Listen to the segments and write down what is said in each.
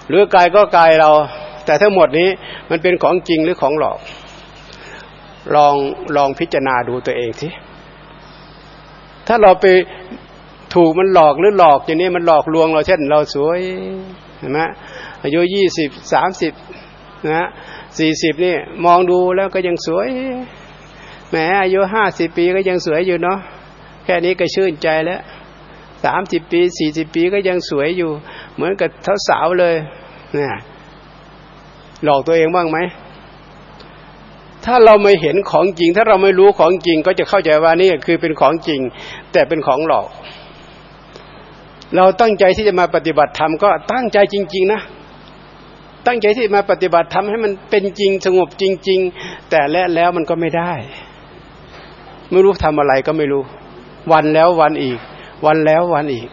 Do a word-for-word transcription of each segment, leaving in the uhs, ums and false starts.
หรือกายก็กายเราแต่ทั้งหมดนี้มันเป็นของจริงหรือของหลอกลองลองพิจารณาดูตัวเองสิถ้าเราไปถูกมันหลอกหรือหลอกอย่างนี้มันหลอกลวงเราเช่นเราสวยเห็นไหมอายุยี่สิบสามสิบนะสี่สิบนี่มองดูแล้วก็ยังสวยแหมอายุห้าสิบปีก็ยังสวยอยู่เนาะแค่นี้ก็ชื่นใจแล้วสามสิบปีสี่สิบปีก็ยังสวยอยู่เหมือนกับสาวๆเลยเนี่ยหลอกตัวเองบ้างไหมถ้าเราไม่เห็นของจริงถ้าเราไม่รู้ของจริงก็จะเข้าใจว่านี่คือเป็นของจริงแต่เป็นของหลอกเราตั้งใจที่จะมาปฏิบัติธรรมก็ตั้งใจจริงๆนะตั้งใจที่มาปฏิบัติธรรมให้มันเป็นจริงสงบจริงๆแต่และแล้วมันก็ไม่ได้ไม่รู้ทำอะไรก็ไม่รู้วันแล้ววันอีกวันแล้ววันอีก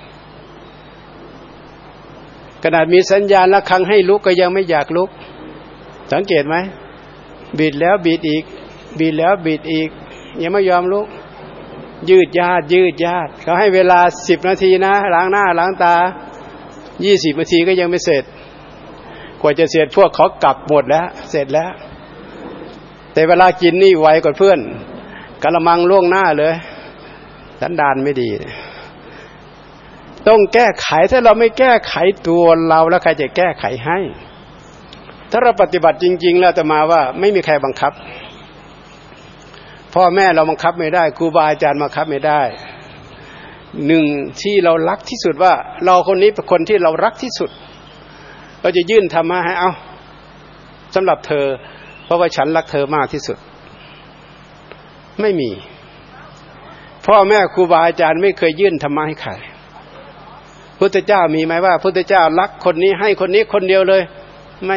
ขนาดมีสัญญาณระฆังให้ลุกก็ยังไม่อยากลุกสังเกตไหมบิดแล้วบิดอีกบิดแล้วบิดอีกยังไม่ยอมลุกยืดยาดยืดยาดเขาให้เวลาสิบนาทีนะล้างหน้าล้างตายี่สิบนาทีก็ยังไม่เสร็จกว่าจะเสร็จพวกเขากลับหมดแล้วเสร็จแล้วแต่เวลากินนี่ไวกว่าเพื่อนกะละมังล่วงหน้าเลยสันดานไม่ดีต้องแก้ไขถ้าเราไม่แก้ไขตัวเราแล้วใครจะแก้ไขให้ถ้าเราปฏิบัติจริงๆแล้วแต่มาว่าไม่มีใครบังคับพ่อแม่เราบังคับไม่ได้ครูบาอาจารย์บังคับไม่ได้หนึ่งที่เรารักที่สุดว่าเราคนนี้เป็นคนที่เรารักที่สุดเราจะยื่นธรรมะให้เอาสำหรับเธอเพราะว่าฉันรักเธอมากที่สุดไม่มีพ่อแม่ครูบาอาจารย์ไม่เคยยื่นธรรมะให้ใครพุทธเจ้ามีไหมว่าพุทธเจ้ารักคนนี้ให้คนนี้คนเดียวเลยไม่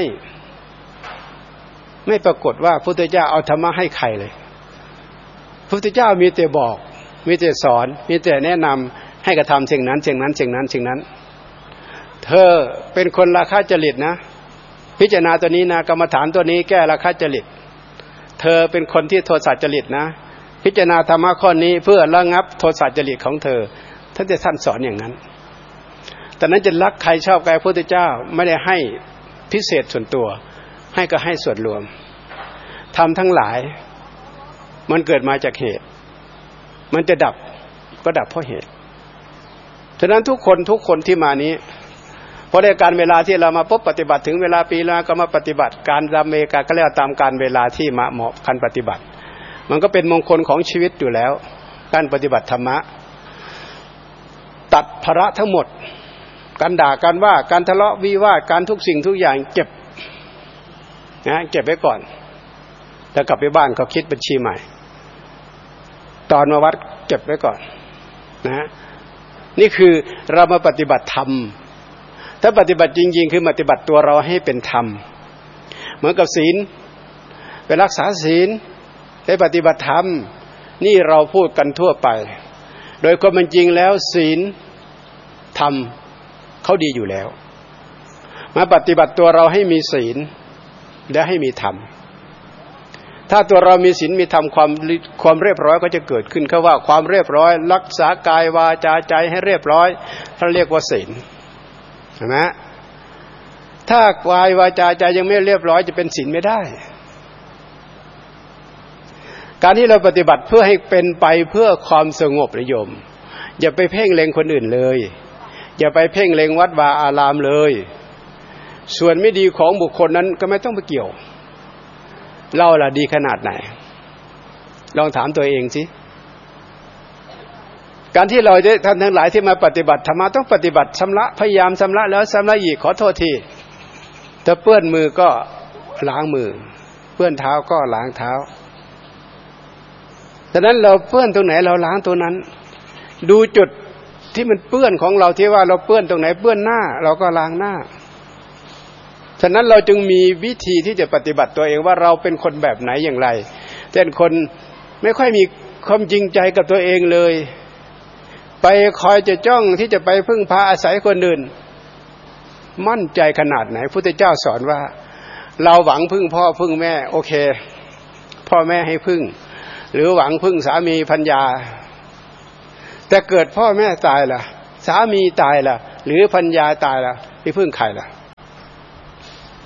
ไม่ปรากฏว่าพุทธเจ้าเอาธรรมะให้ใครเลยพุทธเจ้ามีแต่บอกมีแต่สอนมีแต่แนะนำให้กระทำสิ่งนั้นสิ่งนั้นสิ่งนั้นสิ่งนั้นเธอเป็นคนราคะจริตนะพิจารณาตัวนี้นะกรรมฐานตัวนี้แก้ราคะจริตเธอเป็นคนที่โทสะจริตนะพิจารณาธรรมะข้อนี้เพื่อระงับโทสะจริตของเธอท่านจะท่านสอนอย่างนั้นแต่นั้นจะรักใครชอบใครพระพุทธเจ้าไม่ได้ให้พิเศษส่วนตัวให้ก็ให้ส่วนรวมทำทั้งหลายมันเกิดมาจากเหตุมันจะดับก็ดับเพราะเหตุฉะนั้นทุกคนทุกคนที่มานี้เพราะในการเวลาที่เรามาพบปฏิบัติถึงเวลาปีละก็มาปฏิบัติการดำเนินการก็เรียกตามการเวลาที่มาเหมาะคันปฏิบัติมันก็เป็นมงคลของชีวิตอยู่แล้วการปฏิบัติธรรมะตัดภาระทั้งหมดการด่ากันว่าการทะเลาะวิวาทการทุกสิ่งทุกอย่างเก็บนะเก็บไว้ก่อนแล้วกลับไปบ้านเขาคิดบัญชีใหม่ตอนมาวัดเก็บไว้ก่อนนะนี่คือเรามาปฏิบัติธรรมถ้าปฏิบัติจริงๆคือปฏิบัติตัวเราให้เป็นธรรมเหมือนกับศีลไปรักษาศีลไปปฏิบัติธรรมนี่เราพูดกันทั่วไปโดยความเป็นจริงแล้วศีลธรรมเขาดีอยู่แล้วมาปฏิบัติตัวเราให้มีศีลและให้มีธรรมถ้าตัวเรามีศีลมีธรรมความความเรียบร้อยก็จะเกิดขึ้นเขาว่าความเรียบร้อยรักษากายวาจาใจให้เรียบร้อยท่านเรียกว่าศีลเห็นไหมถ้ากายวาจาใจยังไม่เรียบร้อยจะเป็นศีลไม่ได้การที่เราปฏิบัติเพื่อให้เป็นไปเพื่อความสงบนิยมอย่าไปเพ่งเล็งคนอื่นเลยอย่าไปเพ่งเล็งวัดวาอารามเลยส่วนไม่ดีของบุคคลนั้นก็ไม่ต้องไปเกี่ยวเราล่ะดีขนาดไหนลองถามตัวเองสิการที่เราได้ท่านทั้งหลายที่มาปฏิบัติธรรมะต้องปฏิบัติชำระพยายามชำระแล้วชำระอีกขอโทษทีถ้าเปื้อนมือก็ล้างมือเปื้อนเท้าก็ล้างเท้าฉะนั้นเราเปื้อนตรงไหนเราล้างตรงนั้นดูจุดที่มันเปื้อนของเราที่ว่าเราเปื้อนตรงไหนเปื้อนหน้าเราก็ล้างหน้าฉะนั้นเราจึงมีวิธีที่จะปฏิบัติตัวเองว่าเราเป็นคนแบบไหนอย่างไรเช่นคนไม่ค่อยมีความจริงใจกับตัวเองเลยไปคอยจะจ้องที่จะไปพึ่งพาอาศัยคนอื่นมั่นใจขนาดไหนพุทธเจ้าสอนว่าเราหวังพึ่งพ่อพึ่งแม่โอเคพ่อแม่ให้พึ่งหรือหวังพึ่งสามีภรรยาแต่เกิดพ่อแม่ตายล่ะสามีตายล่ะหรือภรรยาตายล่ะไปพึ่งใครล่ะ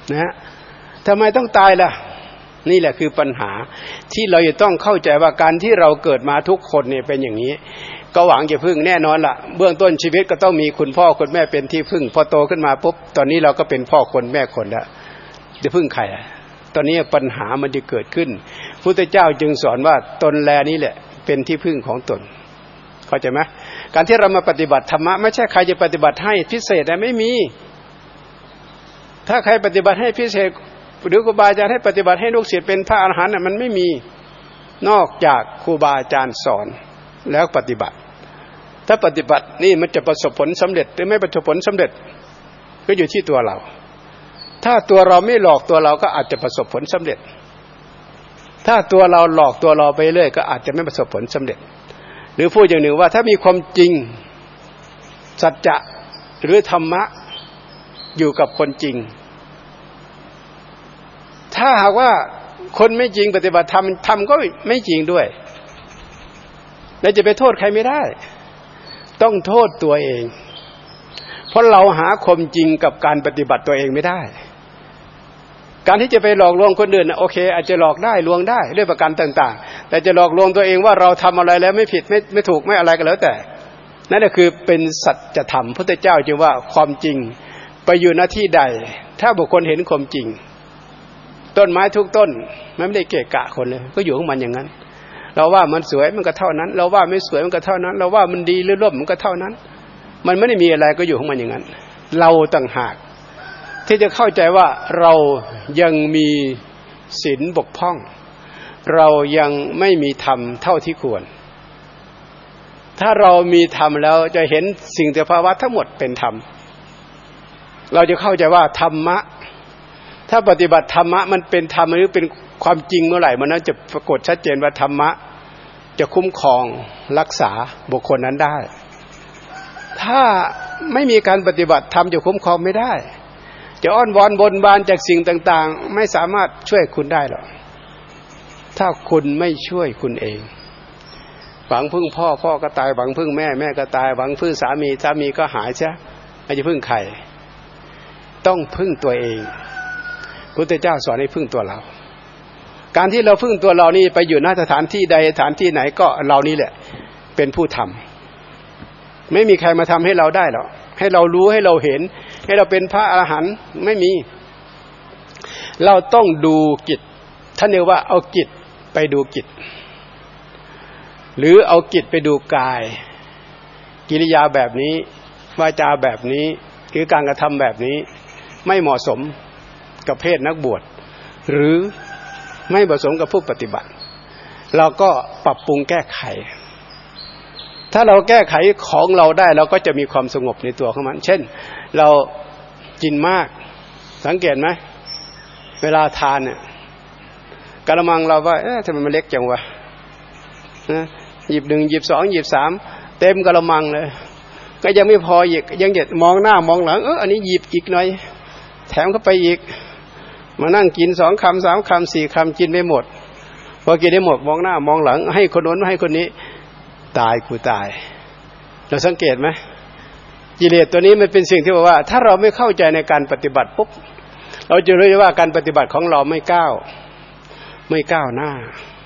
นะทำไมต้องตายล่ะนี่แหละคือปัญหาที่เราจะต้องเข้าใจว่าการที่เราเกิดมาทุกคนเนี่ยเป็นอย่างนี้ก็หวังจะพึ่งแน่นอนล่ะเบื้องต้นชีวิตก็ต้องมีคุณพ่อคุณแม่เป็นที่พึ่งพอโตขึ้นมาปุ๊บตอนนี้เราก็เป็นพ่อคนแม่คนแล้วจะพึ่งใครตอนนี้ปัญหามันจะเกิดขึ้นพุทธเจ้าจึงสอนว่าตนแลนี้แหละเป็นที่พึ่งของตนเข้าใจไหมการที่เรามาปฏิบัติธรรมะไม่ใช่ใครจะปฏิบัติให้พิเศษนะไม่มีถ้าใครปฏิบัติให้พิเศษหรือครูบาอาจารย์ให้ปฏิบัติให้ลูกศิษย์เป็นพระอรหันต์น่ะมันไม่มีนอกจากครูบาอาจารย์สอนแล้วปฏิบัติถ้าปฏิบัตินี่มันจะประสบผลสำเร็จหรือไม่ประสบผลสำเร็จก็อยู่ที่ตัวเราถ้าตัวเราไม่หลอกตัวเราก็อาจจะประสบผลสำเร็จถ้าตัวเราหลอกตัวเราไปเรื่อยก็อาจจะไม่ประสบผลสำเร็จหรือพูดอย่างหนึ่งว่าถ้ามีความจริงสัจจะหรือธรรมะอยู่กับคนจริงถ้าหากว่าคนไม่จริงปฏิบัติธรรมธรรมก็ไม่จริงด้วยแล้วจะไปโทษใครไม่ได้ต้องโทษตัวเองเพราะเราหาความจริงกับการปฏิบัติตัวเองไม่ได้การที่จะไปหลอกลวงคนอื่นโอเคอาจจะหลอกได้ลวงได้ด้วยประการต่างๆแต่จะหลอกลวงตัวเองว่าเราทำอะไรแล้วไม่ผิดไม่ไม่ถูกไม่อะไรก็แล้วแต่นั่นแหละคือเป็นสัจธรรมพุทธเจ้าจึงว่าความจริงไปอยู่หน้าที่ใดถ้าบุคคลเห็นความจริงต้นไม้ทุกต้นมันไม่ได้เกะกะคนเลยก็อยู่ของมันอย่างนั้นเราว่ามันสวยมันก็เท่านั้นเราว่าไม่สวยมันก็เท่านั้นเราว่ามันดีหรือร่มมันก็เท่านั้นมันไม่ได้มีอะไรก็อยู่ของมันอย่างนั้นเราต่างหากที่จะเข้าใจว่าเรายังมีศีลบกพร่องเรายังไม่มีธรรมเท่าที่ควรถ้าเรามีธรรมแล้วจะเห็นสิ่งสภาวะทั้งหมดเป็นธรรมเราจะเข้าใจว่าธรรมะถ้าปฏิบัติธรรมะมันเป็นธรรมหรือเป็นความจริงเมื่อไหร่มันนั้นจะปรากฏชัดเจนว่าธรรมะจะคุ้มครองรักษาบุคคลนั้นได้ถ้าไม่มีการปฏิบัติธรรมจะคุ้มครองไม่ได้จะอ้อนวอนบนบานจากสิ่งต่างๆไม่สามารถช่วยคุณได้หรอกถ้าคุณไม่ช่วยคุณเองหวังพึ่งพ่อพ่อก็ตายหวังพึ่งแม่แม่ก็ตายหวังพึ่งสามีสามีก็หายใช่ไม่จะพึ่งใครต้องพึ่งตัวเองพุทธเจ้าสอนให้พึ่งตัวเราการที่เราพึ่งตัวเรานี่ไปอยู่หน้าสถานที่ใดสถานที่ไหนก็เรานี่แหละเป็นผู้ทำไม่มีใครมาทำให้เราได้หรอกให้เรารู้ให้เราเห็นให้เราเป็นพระอรหันต์ไม่มีเราต้องดูกิจท่านเรียกว่าเอากิจไปดูกิจหรือเอากิจไปดูกายกิริยาแบบนี้วาจาแบบนี้คือการกระทำแบบนี้ไม่เหมาะสมกับเพศนักบวชหรือไม่เหมาะสมกับผู้ปฏิบัติเราก็ปรับปรุงแก้ไขถ้าเราแก้ไขของเราได้เราก็จะมีความสงบในตัวของมันเช่นเรากินมากสังเกตไหมเวลาทานเนี่ยกะละมังเราว่าเอ๊ะทำไมมันเล็กจังวะนะหยิบหนึ่งหยิบสองหยิบสามเต็มกะละมังเลยก็ยังไม่พออีกยังจะมองหน้ามองหลังเอออันนี้หยิบอีกหน่อยแถมเข้าไปอีกมานั่งกินสองคำสามคำสี่คำกินไม่หมดพอกินได้หมดมองหน้ามองหลังให้คนโน้นให้คนนี้ตายกูตายเราสังเกตไหมกิเลสตัวนี้มันเป็นสิ่งที่บอกว่าถ้าเราไม่เข้าใจในการปฏิบัติปุ๊บเราจะรู้ว่าการปฏิบัติของเราไม่ก้าวไม่ก้าวหน้า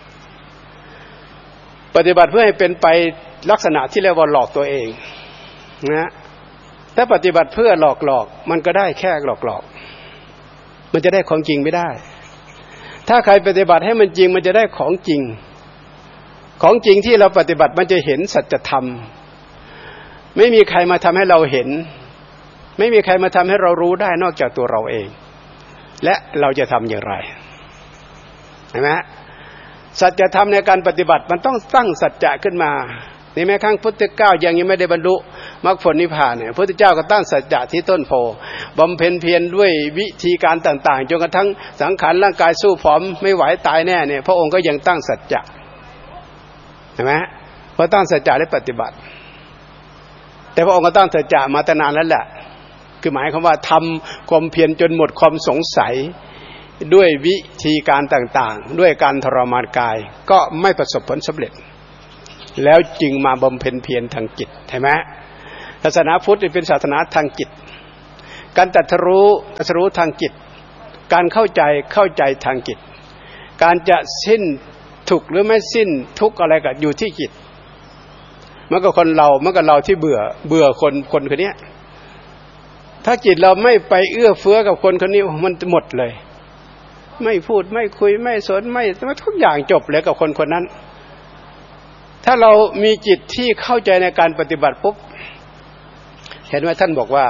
ปฏิบัติเพื่อให้เป็นไปลักษณะที่เรียกว่าหลอกตัวเองนะถ้าปฏิบัติเพื่อหลอกหลอกมันก็ได้แค่หลอกหลอกมันจะได้ของจริงไม่ได้ถ้าใครปฏิบัติให้มันจริงมันจะได้ของจริงของจริงที่เราปฏิบัติมันจะเห็นสัจธรรมไม่มีใครมาทำให้เราเห็นไม่มีใครมาทำให้เรารู้ได้นอกจากตัวเราเองและเราจะทำอย่างไรเห็นไหมสัจธรรมในการปฏิบัติมันต้องตั้งสัจจะขึ้นมานี่แม้ครั้งพุทธเจ้ายังยังไม่ได้บรรลุมรรคผลนิพพานเนี่ยพุทธเจ้าก็ตั้งสัจจะที่ต้นโพบำเพ็ญเพียรด้วยวิธีการต่างๆจนกระทั่งสังขารร่างกายสู้ผอมไม่ไหวตายแน่เนี่ยพระองค์ก็ยังตั้งสัจจะเห็นไหมพอตั้งสัจจะได้ปฏิบัติแต่พระองค์ก็ตั้งสัจจะมาตั้งนานแล้วแหละคือหมายความว่าทำความเพียรจนหมดความสงสัยด้วยวิธีการต่างๆด้วยการทรมานกายก็ไม่ประสบผลสำเร็จแล้วจึงมาบำเพ็ญเพียรทางจิตใช่ไหมศาสนาพุทธเป็นศาสนาทางจิตการตรัสรู้ตรัสรู้ทางจิตการเข้าใจเข้าใจทางจิตการจะสิ้นทุกข์หรือไม่สิ้นทุกข์อะไรก็อยู่ที่จิตเมื่อก็คนเราเมื่อก็เราที่เบื่อเบื่อคนคนคนนี้ถ้าจิตเราไม่ไปเอื้อเฟื้อกับคนคนนี้มันหมดเลยไม่พูดไม่คุยไม่สนไม่ทุกอย่างจบเลยกับคนคนนั้นถ้าเรามีจิตที่เข้าใจในการปฏิบัติปุ๊บเห็นว่าท่านบอกว่า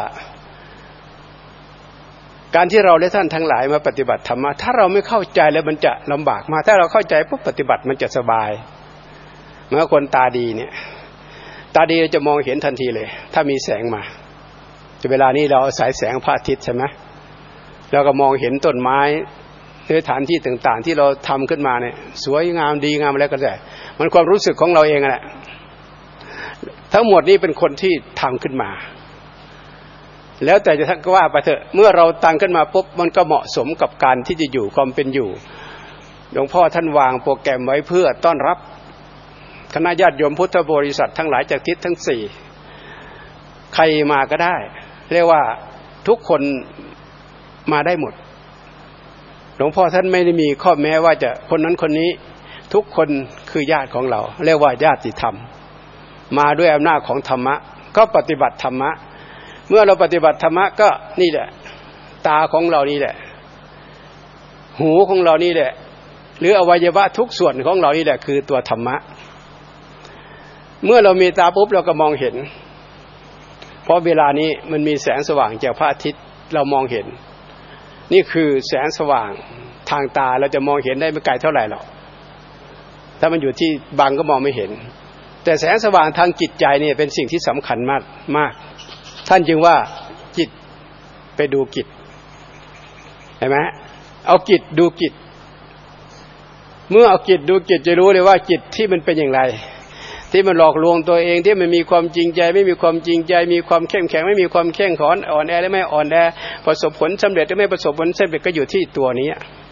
การที่เราและท่านทั้งหลายมาปฏิบัติธรรมะถ้าเราไม่เข้าใจแล้วมันจะลำบากมากถ้าเราเข้าใจปุ๊บปฏิบัติมันจะสบายเมื่อคนตาดีเนี่ยตาดีจะมองเห็นทันทีเลยถ้ามีแสงมาแต่เวลานี้เราอาศัยแสงพระอาทิตย์ใช่ไหมเราก็มองเห็นต้นไม้หรือฐานที่ต่างๆที่เราทำขึ้นมาเนี่ยสวยงามดีงามอะไรก็ได้มันความรู้สึกของเราเองแหละทั้งหมดนี้เป็นคนที่ทำขึ้นมาแล้วแต่จะทักว่าไปเถอะเมื่อเราตั้งขึ้นมาปุ๊บมันก็เหมาะสมกับการที่จะอยู่ความเป็นอยู่หลวงพ่อท่านวางโปรแกรมไว้เพื่อต้อนรับคณะญาติโยมพุทธบริษัททั้งหลายจากทิศทั้งสี่ใครมาก็ได้เรียกว่าทุกคนมาได้หมดหลวงพ่อท่านไม่ได้มีข้อแม้ว่าจะคนนั้นคนนี้ทุกคนคือญาติของเราเรียกว่าญาติธรรมมาด้วยอำนาจของธรรมะก็ปฏิบัติธรรมะเมื่อเราปฏิบัติธรรมะก็นี่แหละตาของเรานี่แหละหูของเรานี่แหละหรืออวัยวะทุกส่วนของเรานี่แหละคือตัวธรรมะเมื่อเรามีตาปุ๊บเราก็มองเห็นเพราะเวลานี้มันมีแสงสว่างจากพระอาทิตย์เรามองเห็นนี่คือแสงสว่างทางตาเราจะมองเห็นได้ไม่ไกลเท่าไหร่หรอกถ้ามันอยู่ที่บังก็มองไม่เห็นแต่แสงสว่างทางจิตใจนี่เป็นสิ่งที่สำคัญมากมากท่านจึงว่าจิตไปดูจิตเห็นไหมเอาจิตดูจิตเมื่อเอาจิตดูจิตจะรู้เลยว่าจิตที่มันเป็นอย่างไรที่มันหลอกลวงตัวเองที่มันมีความจริงใจไม่มีความจริงใจมีความเข้มแข็งไม่มีความแข็งขอนอ่อนแอหรือไม่อ่อนแอประสบผลสำเร็จหรือไม่ประสบผลสำเร็จก็อยู่ที่ตัวนี้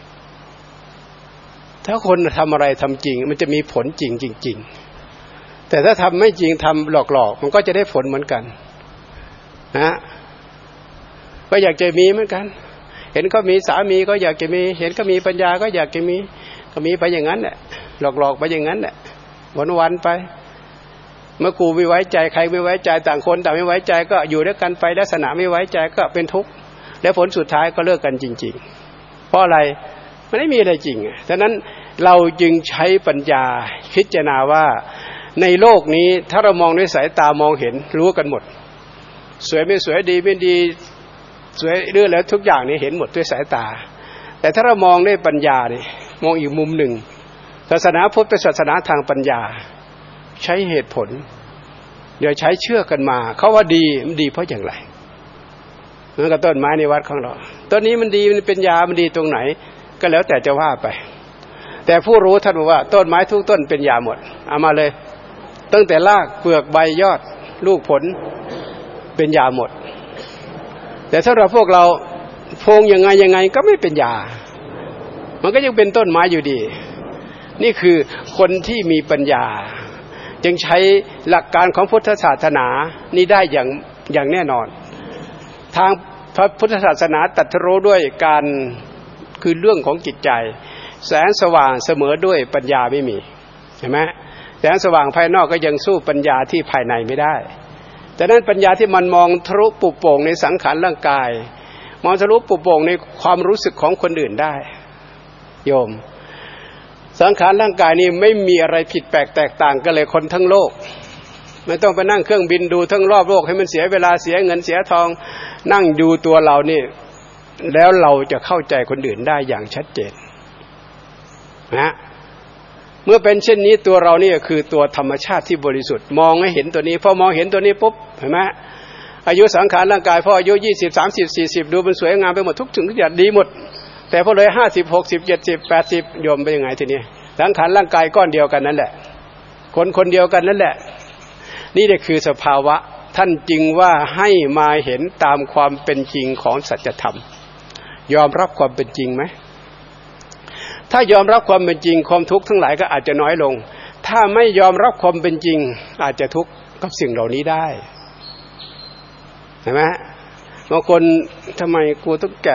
ถ้าคนทำอะไรทำจริงมันจะมีผลจริงจริงๆแต่ถ้าทำไม่จริงทำหลอกๆมันก็จะได้ผลเหมือนกันนะก็อยากจะมีเหมือนกันเห็นเขามีสามีก็อยากจะมีเห็นเขามีปัญญาก็อยากจะมีก็มีไปอย่างนั้นแหละหลอกๆไปอย่างนั้นแหละวันๆไปเมื่อกูไม่ไว้ใจใครไม่ไว้ใจต่างคนต่างไม่ไว้ใจก็อยู่ด้วยกันไปลักษณะไม่ไว้ใจก็เป็นทุกข์และผลสุดท้ายก็เลิกกันจริงๆเพราะอะไรมันไม่มีอะไรจริงฉะนั้นเราจึงใช้ปัญญาพิจารณาว่าในโลกนี้ถ้าเรามองด้วยสายตามองเห็นรู้กันหมดสวยไม่สวยดีไม่ดีสวยเรื่องแล้วทุกอย่างนี้เห็นหมดด้วยสายตาแต่ถ้าเรามองด้วยปัญญาเนี่ยมองอีกมุมหนึ่งศาสนาพุทธเป็นศาสนาทางปัญญาใช้เหตุผลเดี๋ยวใช้เชื่อกันมาเขาว่าดีมันดีเพราะอย่างไรเหมือนกับต้นไม้ในวัดของเราต้นนี้มันดีมันเป็นยามันดีตรงไหนก็แล้วแต่จะว่าไปแต่ผู้รู้ท่านบอกว่าต้นไม้ทุกต้นเป็นยาหมดเอามาเลยตั้งแต่รากเปลือกใบยอดลูกผลเป็นยาหมดแต่ถ้าเราพวกเราโพงยังไงยังไงก็ไม่เป็นยามันก็ยังเป็นต้นไม้อยู่ดีนี่คือคนที่มีปัญญาจึงใช้หลักการของพุทธศาสนานี้ได้อย่างอย่างแน่นอนทางพระพุทธศาสนาตรัสรู้ด้วยการคือเรื่องของจิตใจแสงสว่างเสมอด้วยปัญญาไม่มีเห็นไหมแสงสว่างภายนอกก็ยังสู้ปัญญาที่ภายในไม่ได้แต่นั้นปัญญาที่มันมองทะลุปุโป่งในสังขารร่างกายมองทะลุปุโป่งในความรู้สึกของคนอื่นได้โยมสังขารร่างกายนี้ไม่มีอะไรผิดแปลกแตกต่างกันเลยคนทั้งโลกไม่ต้องไปนั่งเครื่องบินดูทั้งรอบโลกให้มันเสียเวลาเสียเงินเสียทองนั่งดูตัวเรานี่แล้วเราจะเข้าใจคนอื่นได้อย่างชัดเจนนะเมื่อเป็นเช่นนี้ตัวเรานี่คือตัวธรรมชาติที่บริสุทธิ์มองให้เห็นตัวนี้พอมองเห็นตัวนี้ปุ๊บเห็นไหมอายุสังขารร่างกายพออายุยี่สิบ สามสิบ สี่สิบดูมันสวยงามไปหมดทุกสิ่งทุกอย่างดีหมดแต่พอเลยห้าสิบ หกสิบ เจ็ดสิบ แปดสิบโยมเป็นยังไงทีนี้สังขารร่างกายก้อนเดียวกันนั่นแหละคนคนเดียวกันนั่นแหละนี่แหละคือสภาวะท่านจึงว่าให้มาเห็นตามความเป็นจริงของสัจธรรมยอมรับความเป็นจริงไหมถ้ายอมรับความเป็นจริงความทุกข์ทั้งหลายก็อาจจะน้อยลงถ้าไม่ยอมรับความเป็นจริงอาจจะทุกข์กับสิ่งเหล่านี้ได้เห็นไหมบางคนทำไมกูต้องแก่